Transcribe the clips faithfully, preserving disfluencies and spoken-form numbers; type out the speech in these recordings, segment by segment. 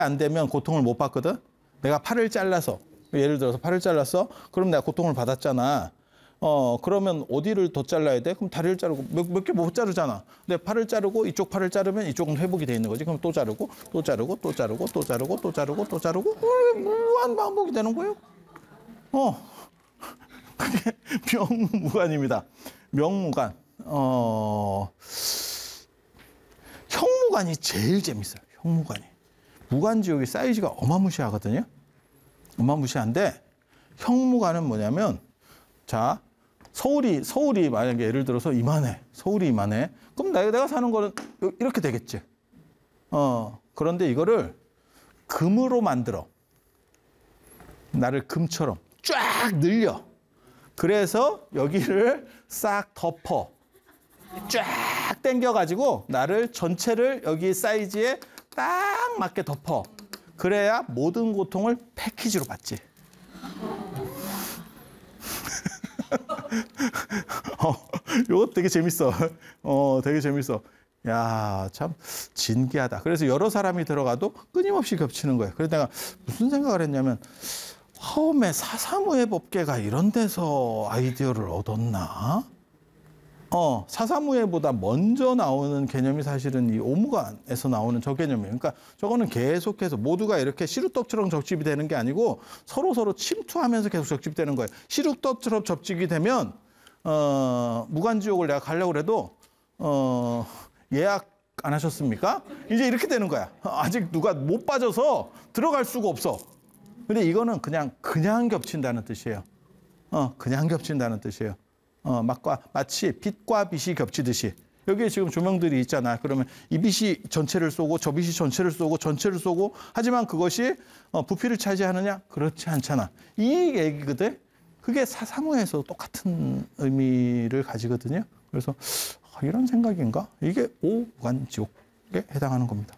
안 되면 고통을 못 받거든. 내가 팔을 잘라서, 예를 들어서 팔을 잘랐어. 그럼 내가 고통을 받았잖아. 어, 그러면 어디를 더 잘라야 돼? 그럼 다리를 자르고 몇, 몇 개 못 자르잖아. 근데 팔을 자르고 이쪽 팔을 자르면 이쪽은 회복이 돼 있는 거지. 그럼 또 자르고 또 자르고 또 자르고 또 자르고 또 자르고 또 자르고 무한 반복이 되는 거예요. 어, 그게 명무관입니다. 명무관. 어, 형무관이 제일 재밌어요. 형무관이. 무관지옥의 사이즈가 어마무시하거든요. 어마무시한데 형무관은 뭐냐면 자 서울이 서울이 만약에 예를 들어서 이만해. 서울이 이만해. 그럼 내가, 내가 사는 거는 이렇게 되겠지. 어, 그런데 이거를 금으로 만들어. 나를 금처럼 쫙 늘려. 그래서 여기를 싹 덮어. 쫙 당겨가지고 나를 전체를 여기 사이즈에 딱 맞게 덮어. 그래야 모든 고통을 패키지로 받지. 어, 이거 되게 재밌어. 어, 되게 재밌어. 야, 참 진기하다. 그래서 여러 사람이 들어가도 끊임없이 겹치는 거예요. 그래서 내가 무슨 생각을 했냐면 처음에 사사무예 법계가 이런 데서 아이디어를 얻었나? 어, 사사무예보다 먼저 나오는 개념이 사실은 이 오무관에서 나오는 저 개념이에요. 그러니까 저거는 계속해서 모두가 이렇게 시루떡처럼 접집이 되는 게 아니고 서로 서로 침투하면서 계속 접집되는 거예요. 시루떡처럼 접집이 되면 어, 무관지옥을 내가 가려고 해도 어, 예약 안 하셨습니까? 이제 이렇게 되는 거야. 아직 누가 못 빠져서 들어갈 수가 없어. 근데 이거는 그냥 그냥 겹친다는 뜻이에요. 어, 그냥 겹친다는 뜻이에요. 어, 막과, 마치 빛과 빛이 겹치듯이. 여기에 지금 조명들이 있잖아. 그러면 이 빛이 전체를 쏘고 저 빛이 전체를 쏘고 전체를 쏘고 하지만 그것이 어, 부피를 차지하느냐? 그렇지 않잖아. 이 얘기거든. 그게 사사무에서 똑같은 의미를 가지거든요. 그래서 어, 이런 생각인가? 이게 오무관지옥에 해당하는 겁니다.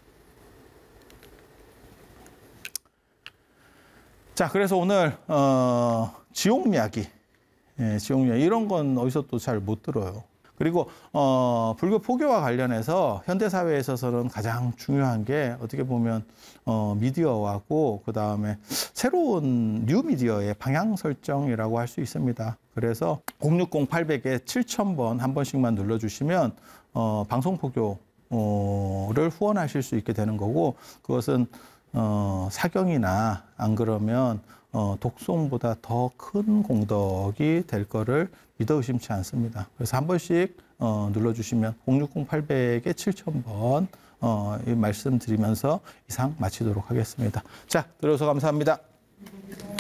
자, 그래서 오늘 어, 지옥 이야기. 예, 지옥이야. 이런 건 어디서 또 잘 못 들어요. 그리고 어, 불교 포교와 관련해서 현대 사회에 있어서는 가장 중요한 게 어떻게 보면 어, 미디어하고 그 다음에 새로운 뉴 미디어의 방향 설정이라고 할 수 있습니다. 그래서 공육공 팔백에 칠천 번 한 번씩만 눌러주시면 어, 방송 포교를 후원하실 수 있게 되는 거고 그것은 어, 사경이나 안 그러면 어, 독송보다 더 큰 공덕이 될 거를 믿어 의심치 않습니다. 그래서 한 번씩 어, 눌러주시면 공육공 팔백에 칠천 번 어, 이 말씀드리면서 이상 마치도록 하겠습니다. 자, 들어서 감사합니다.